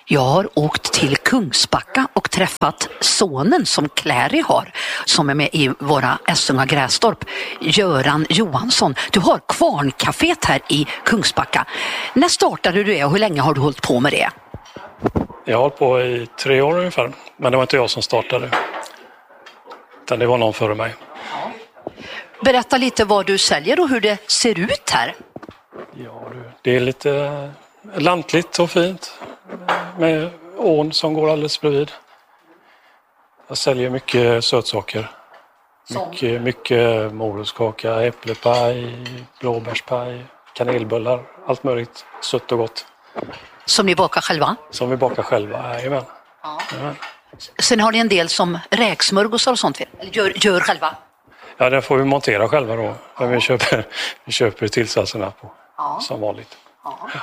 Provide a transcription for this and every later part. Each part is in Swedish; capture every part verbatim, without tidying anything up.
Jag har åkt till Kungsbacka och träffat sonen som Clary har, som är med i våra Essunga Grästorp, Göran Johansson. Du har Kvarncaféet här i Kungsbacka. När startade du det och hur länge har du hållit på med det? Jag har hållit på i tre år ungefär, men det var inte jag som startade. Utan det var någon före mig. Ja. Berätta lite vad du säljer och hur det ser ut här. Ja, det är lite lantligt och fint. Med ån som går alldeles bredvid. Jag säljer mycket sötsaker. Mycket, mycket morotskaka, äpplepaj, blåbärspaj, kanelbullar. Allt möjligt sött och gott. Som ni bakar själva? Som vi bakar själva, jajamän. Ja. Jajamän. Sen har ni en del som räksmörgåsar och sånt, eller gör, gör själva? Ja, den får vi montera själva då. Ja. Men vi köper, vi köper tillsatserna på, ja. Som vanligt. Ja. Ja.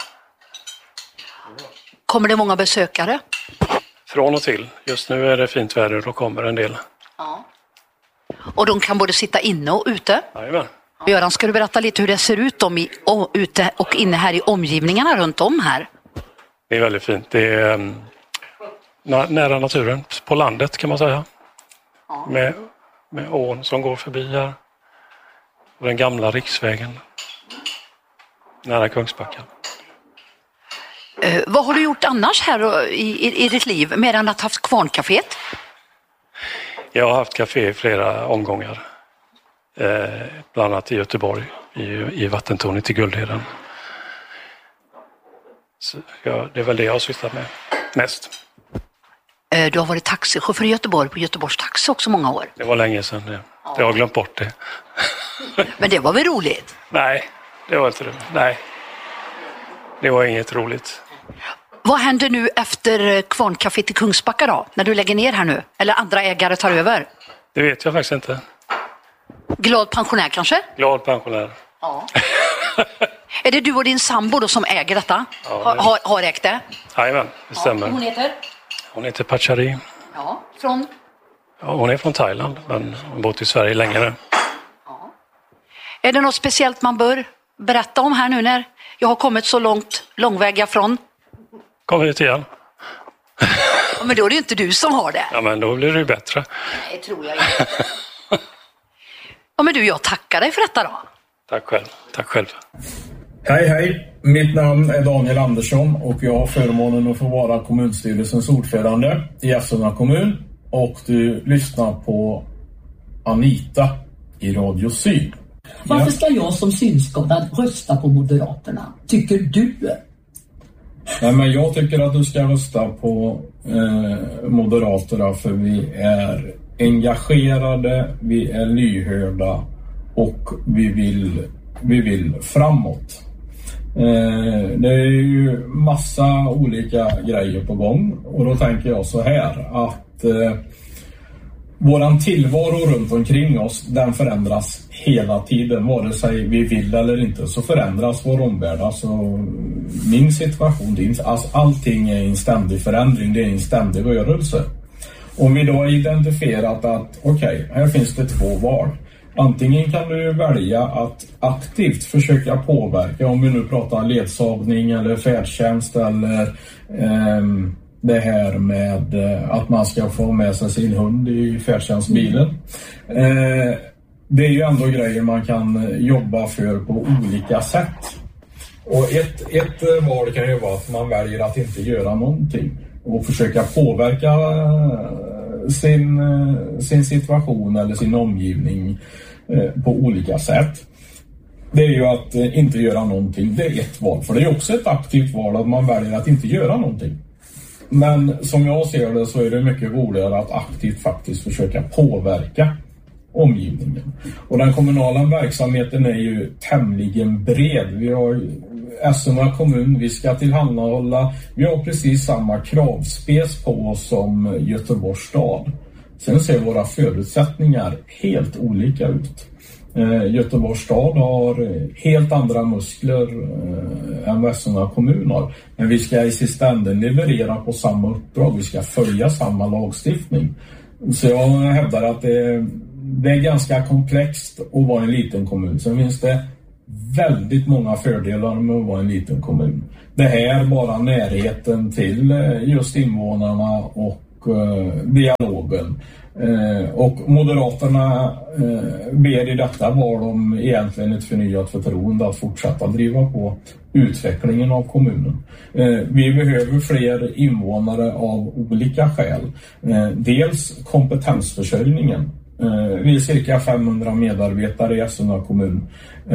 Kommer det många besökare? Från och till. Just nu är det fint väder och då kommer en del. Ja. Och de kan både sitta inne och ute? Jajamän. Göran, ska du berätta lite hur det ser ut om i, och, ute och inne här i omgivningarna runt om här? Det är väldigt fint. Det är um, nära naturen, på landet kan man säga. Ja. Med, med ån som går förbi här. Och den gamla riksvägen. Nära Kungsbacka. Eh, vad har du gjort annars här i, i, i ditt liv, mer än att ha haft Kvarncaféet? Jag har haft café i flera omgångar. Eh, bland annat i Göteborg, i, i vattentornet i Guldheden. Så, ja, det är väl det jag har sysslat med mest. Eh, du har varit taxichaufför i Göteborg på Göteborgs Taxi också många år. Det var länge sedan. Det. Ja. Jag har glömt bort det. Men det var väl roligt? Nej, det var inte det. Nej, det var inget roligt. Vad händer nu efter Kvarncaféet i Kungsbacka då? När du lägger ner här nu? Eller andra ägare tar över? Det vet jag faktiskt inte. Glad pensionär kanske? Glad pensionär. Ja. Är det du och din sambo då som äger detta? Ja, har, har, har ägt det? Jajamän, det stämmer. Ja, hon heter? Hon heter Pachari. Ja, från? Ja, hon är från Thailand, men hon har bott i Sverige länge nu. Ja. Är det något speciellt man bör berätta om här nu när jag har kommit så långt, långväga från? Kommer hit igen. Ja, men då är det ju inte du som har det. Ja, men då blir det ju bättre. Nej, tror jag inte. Ja, men du, jag tackar dig för detta då. Tack själv. Tack själv. Hej, hej. Mitt namn är Daniel Andersson och jag har förmånen att få vara kommunstyrelsens ordförande i Essunga kommun. Och du lyssnar på Anita i Radio Syd. Varför ska jag som synskadad rösta på Moderaterna? Tycker du? Nej, men jag tycker att du ska rösta på eh, Moderaterna för vi är engagerade, vi är lyhörda och vi vill, vi vill framåt. Eh, det är ju massa olika grejer på gång och då tänker jag så här att eh, våran tillvaro runt omkring oss, den förändras hela tiden. Vare sig vi vill eller inte så förändras vår omvärld. Alltså min situation, din, alltså allting är en ständig förändring, det är en ständig rörelse. Om vi då har identifierat att okej, okay, här finns det två val. Antingen kan du välja att aktivt försöka påverka, om vi nu pratar ledsagning eller färdtjänst eller ehm, det här med att man ska få med sig sin hund i färdtjänstbilen. Eh, det är ju ändå grejer man kan jobba för på olika sätt. Och ett, ett val kan ju vara att man väljer att inte göra någonting och försöka påverka sin, sin situation eller sin omgivning eh, på olika sätt. Det är ju att eh, inte göra någonting. Det är ett val, för det är också ett aktivt val att man väljer att inte göra någonting. Men som jag ser det så är det mycket roligare att aktivt faktiskt försöka påverka omgivningen. Och den kommunala verksamheten är ju tämligen bred. Vi har Essunga kommun, vi ska tillhandahålla, vi har precis samma kravspec på oss som Göteborgs stad. Sen ser våra förutsättningar helt olika ut. Eh, Göteborgs stad har helt andra muskler eh, än Essunga kommun har. Men vi ska i sista änden leverera på samma uppdrag. Vi ska följa samma lagstiftning. Så jag hävdar att det, det är ganska komplext att vara en liten kommun. Sen finns det väldigt många fördelar med att vara en liten kommun. det här, bara närheten till just invånarna och dialogen. Och Moderaterna ber i detta val om egentligen ett förnyat förtroende att fortsätta driva på utvecklingen av kommunen. Vi behöver fler invånare av olika skäl. Dels kompetensförsörjningen. Vi är cirka femhundra medarbetare i Essunga kommun.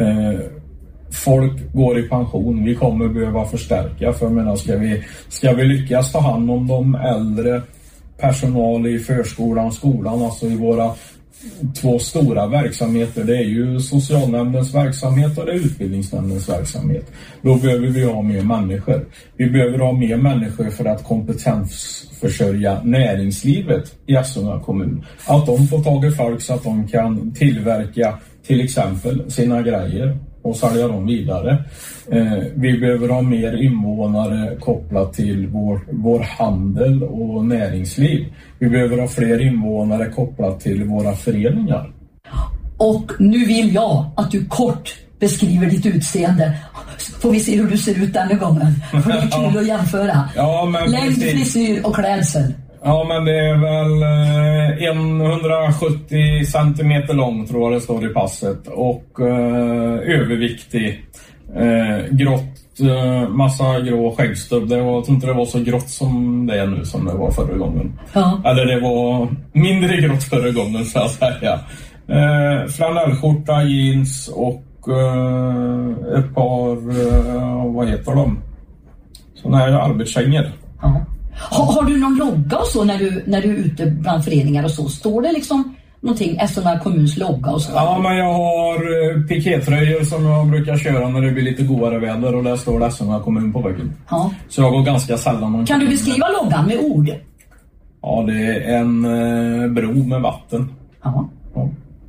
Folk går i pension. Vi kommer behöva förstärka. För menar, ska vi, ska vi lyckas ta hand om de äldre, personal i förskolan och skolan, alltså i våra två stora verksamheter, det är ju socialnämndens verksamhet och det är utbildningsnämndens verksamhet. Då behöver vi ha mer människor. Vi behöver ha mer människor för att kompetensförsörja näringslivet i Essunga kommun. Att de får tag i folk så att de kan tillverka till exempel sina grejer och sälja dem vidare. Eh, vi behöver ha mer invånare kopplat till vår, vår handel och näringsliv. Vi behöver ha fler invånare kopplat till våra föreningar. Och nu vill jag att du kort beskriver ditt utseende. Får vi se hur du ser ut denna gången. För det är kul ja. att jämföra. Ja, men längd, frisyr och klädsel. Ja, men det är väl eh, hundrasjuttio centimeter lång, tror jag det står i passet. Och eh, överviktig. Eh, grått, eh, massa grå skäggstubb. Det var, jag tror inte det var så grått som det är nu som det var förra gången. Ja. Eller det var mindre grått förra gången, så att säga. Eh, flanellskjorta, jeans och eh, ett par, eh, vad heter de? Såna här arbetskängor. Ja. Har, har du någon logga och så när du, när du är ute bland föreningar och så? Står det liksom någonting, Essunga kommuns logga och så? Ja, men jag har uh, pikétröjor som jag brukar köra när det blir lite godare väder och där står det Essunga kommun på väggen. Ja. Så jag går ganska sällan. Kan du beskriva loggan med ord? Ja, det är en uh, bro med vatten. Ja. Ja.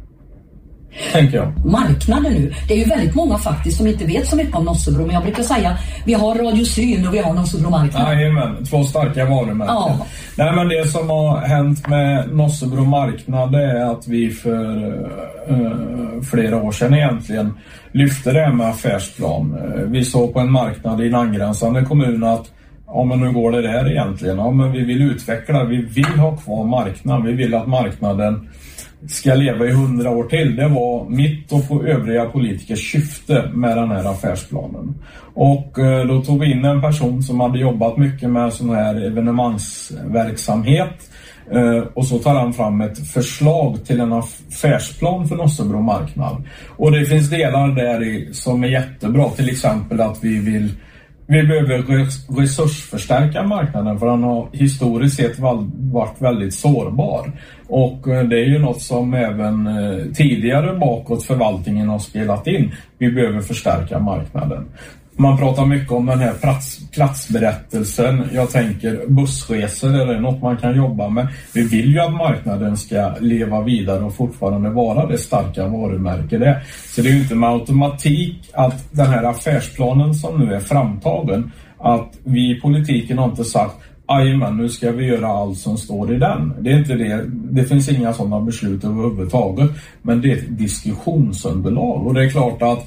Tänker jag. Marknaden nu. Det är ju väldigt många faktiskt som inte vet så mycket om Nossebro. Men jag brukar säga, vi har Radio Syn och vi har Nossebro marknad. Jajamän, två starka varumärken. Ja. Nej, men det som har hänt med Nossebro marknad är att vi för uh, flera år sedan egentligen lyfte det med affärsplan. Vi såg på en marknad i en angränsande kommun att ja, men nu går det där egentligen. Ja, men vi vill utveckla, vi vill ha kvar marknaden. Vi vill att marknaden ska leva i hundra år till. Det var mitt och på övriga politikers syfte med den här affärsplanen. Och eh, då tog vi in en person som hade jobbat mycket med sån här evenemangsverksamhet. Eh, och så tar han fram ett förslag till en affärsplan för Nossebro marknad. Och det finns delar där i som är jättebra. Till exempel att vi vill Vi behöver resursförstärka marknaden för den har historiskt sett varit väldigt sårbar. Och det är ju något som även tidigare bakåt förvaltningen har spelat in. Vi behöver förstärka marknaden. Man pratar mycket om den här plats, platsberättelsen. Jag tänker bussresor eller något man kan jobba med. Vi vill ju att marknaden ska leva vidare och fortfarande vara det starka varumärke det. Så det är ju inte med automatik att den här affärsplanen som nu är framtagen, att vi i politiken har inte sagt ajman, nu ska vi göra allt som står i den. Det är inte det. Det finns inga sådana beslut överhuvudtaget. Men det är ett diskussionsunderlag. Och det är klart att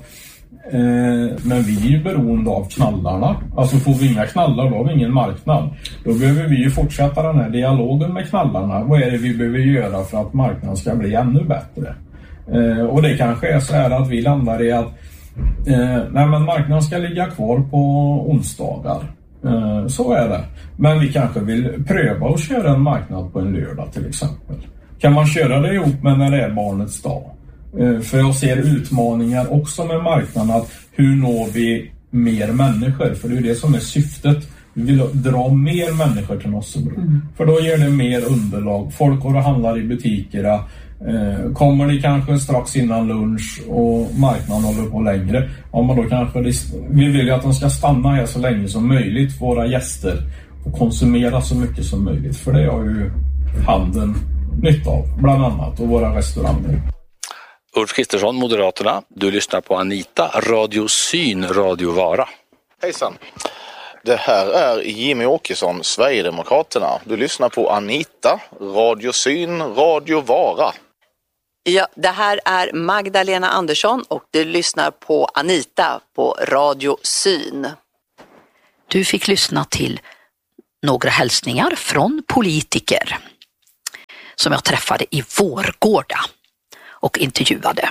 Eh, men vi är ju beroende av knallarna. Alltså får vi inga knallar, då har vi ingen marknad. Då behöver vi ju fortsätta den här dialogen med knallarna. Vad är det vi behöver göra för att marknaden ska bli ännu bättre? Eh, och det kanske är så här att vi landar i att eh, nej, men marknaden ska ligga kvar på onsdagar. Eh, så är det. Men vi kanske vill pröva att köra en marknad på en lördag till exempel. Kan man köra det ihop med när det är barnets dag? För jag ser utmaningar också med marknaden, att hur når vi mer människor? För det är det som är syftet. Vi vill dra mer människor till Nossebro. Mm. För då ger det mer underlag. Folk går och handlar i butikerna. Kommer ni kanske strax innan lunch och marknaden håller på längre? Ja, men då kanske det, vi vill ju att de ska stanna här så länge som möjligt, våra gäster, och konsumera så mycket som möjligt. För det har ju handeln nytta av, bland annat, och våra restauranger. Ulf Kristersson, Moderaterna. Du lyssnar på Anita, Radio Syn, Radio Vara. Hejsan. Det här är Jimmy Åkesson, Sverigedemokraterna. Du lyssnar på Anita, Radio Syn, Radio Vara. Ja, det här är Magdalena Andersson och du lyssnar på Anita på Radio Syn. Du fick lyssna till några hälsningar från politiker som jag träffade i Vårgårda och intervjuade.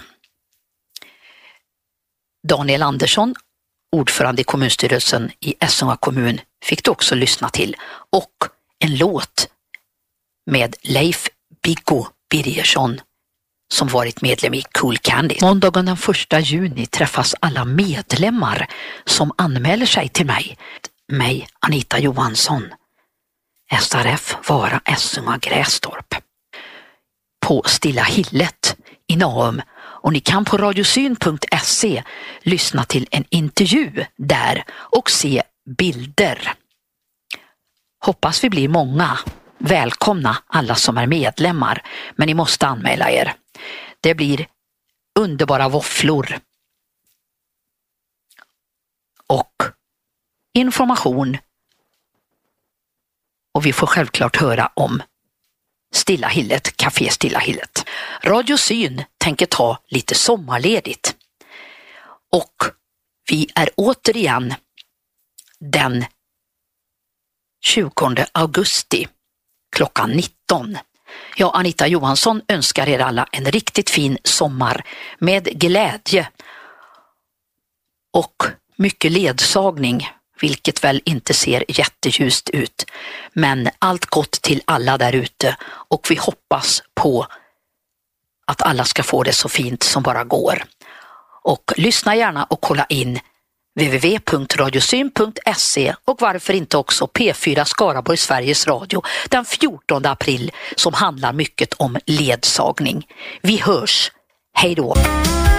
Daniel Andersson, ordförande i kommunstyrelsen i Essunga kommun, fick du också lyssna till, och en låt med Leif Biggo Birgersson som varit medlem i Cool Candy. Måndagen den första juni träffas alla medlemmar som anmäler sig till mig. Mig, Anita Johansson, S R F Vara Essunga Grästorp, på Stilla Hillet i Naum, och ni kan på radiosyn punkt se lyssna till en intervju där och se bilder. Hoppas vi blir många. Välkomna alla som är medlemmar, men ni måste anmäla er. Det blir underbara våfflor och information, och vi får självklart höra om Stilla Hillet, Café Stilla Hillet. Radio Syn tänker ta lite sommarledigt, och vi är återigen den tjugonde augusti klockan nitton. Jag, Anita Johansson, önskar er alla en riktigt fin sommar med glädje och mycket ledsagning, vilket väl inte ser jätteljust ut. Men allt gott till alla där ute, och vi hoppas på att alla ska få det så fint som bara går. Och lyssna gärna och kolla in w w w punkt radiosyn punkt se, och varför inte också P fyra Skaraborg Sveriges Radio den fjortonde april, som handlar mycket om ledsagning. Vi hörs. Hej då!